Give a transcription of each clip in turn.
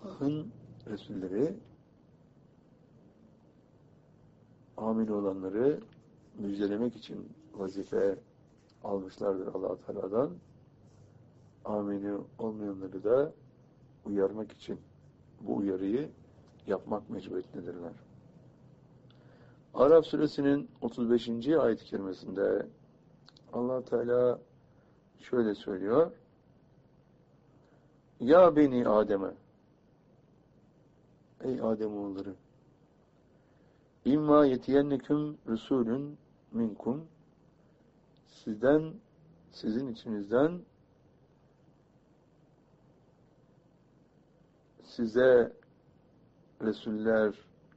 Allah'ın Resulleri amil olanları müjdelemek için vazife almışlardır Allah-u Teala'dan. Amini olmayanları da uyarmak için bu uyarıyı yapmak mecburiyetindedirler. Araf suresinin 35. ayet-i kerimesinde Allah Teala şöyle söylüyor: Ya beni Adem'e, ey Ademoğulları, İmma yetiyenneküm Resulün minkum, sizin içinizden size Resuller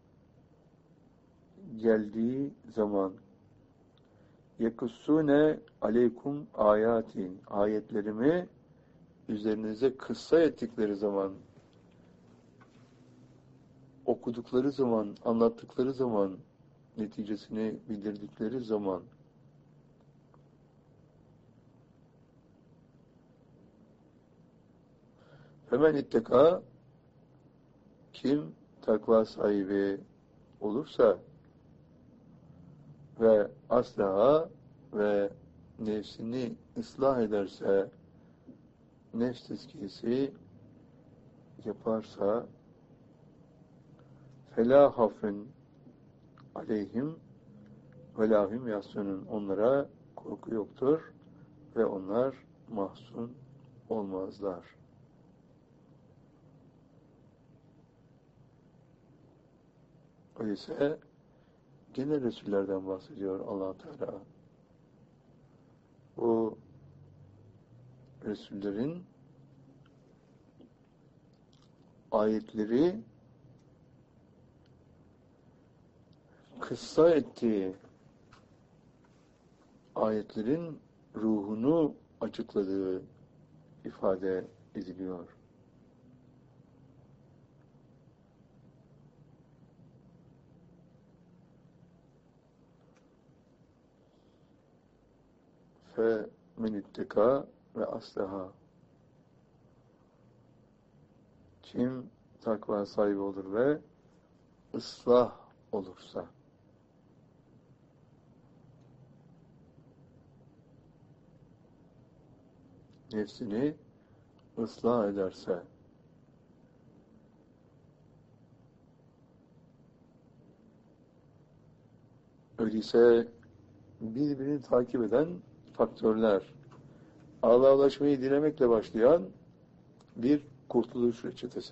geldiği zaman yekussune aleykum ayati, ayetlerimi üzerinize kıssa ettikleri zaman, okudukları zaman, anlattıkları zaman, neticesini bildirdikleri zaman hemen itteka, kim takva sahibi olursa ve aslaha ve nefsini ıslah ederse, nefs tezkiyesi yaparsa فَلَا خَفٍ aleyhim ve lahum yahsunun, onlara korku yoktur ve onlar mahzun olmazlar. Öyleyse gene Resullerden bahsediyor Allah Teala. O Resullerin ayetleri kıssa ettiği, ayetlerin ruhunu açıkladığı ifade ediliyor. Fe men itteka ve aslaha, kim takva sahibi olur ve ıslah olursa, nefsini ıslah ederse, öyleyse birbirini takip eden faktörler, Allah'a ulaşmayı dilemekle başlayan bir kurtuluş reçetesi.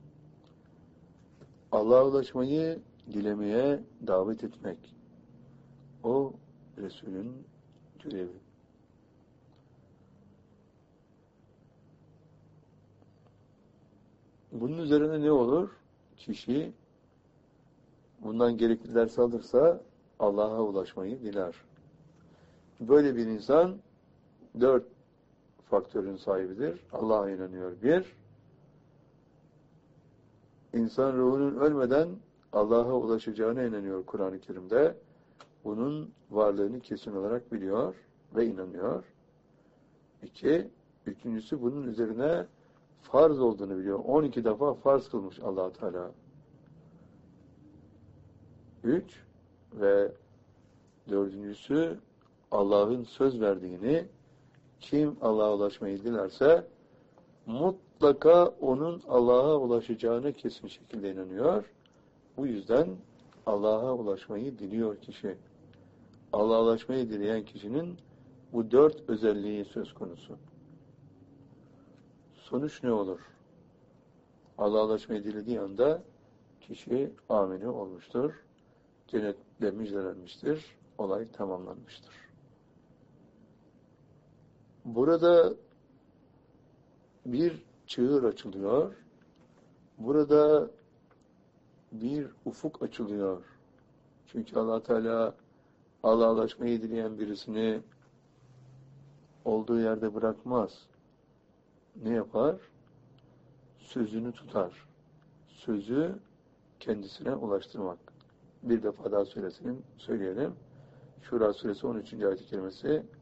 Allah'a ulaşmayı dilemeye davet etmek, o Resulün görevi. Bunun üzerine ne olur? Kişi bundan gerekli ders alırsa Allah'a ulaşmayı diler. Böyle bir insan 4 faktörün sahibidir. Allah'a inanıyor. 1, insan ruhunun ölmeden Allah'a ulaşacağına inanıyor Kur'an-ı Kerim'de. Bunun varlığını kesin olarak biliyor ve inanıyor. 2, üçüncüsü bunun üzerine farz olduğunu biliyor. 12 defa farz kılmış Allah Teala. 3 ve dördüncüsü Allah'ın söz verdiğini, kim Allah'a ulaşmayı dilerse mutlaka onun Allah'a ulaşacağına kesin şekilde inanıyor. Bu yüzden Allah'a ulaşmayı diliyor kişi. Allah'a ulaşmayı dileyen kişinin bu 4 özelliği söz konusu. Sonuç ne olur? Allah'a ulaşmayı dilediği anda kişi amini olmuştur. Cennetle müjdelenmiştir. Olay tamamlanmıştır. Burada bir çığır açılıyor. Burada bir ufuk açılıyor. Çünkü Allah Teala Allah'a ulaşmayı dileyen birisini olduğu yerde bırakmaz. Ne yapar? Sözünü tutar. Sözü kendisine ulaştırmak. Bir defa daha söyleyelim. Şura suresi 13. ayet-i kerimesi: